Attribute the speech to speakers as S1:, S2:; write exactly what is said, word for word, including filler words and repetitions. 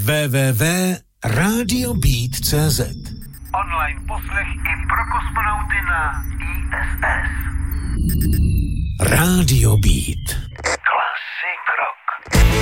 S1: w w w tečka radio beat tečka c z.
S2: Online poslech i pro kosmonauty na I S S.
S1: Radio Beat.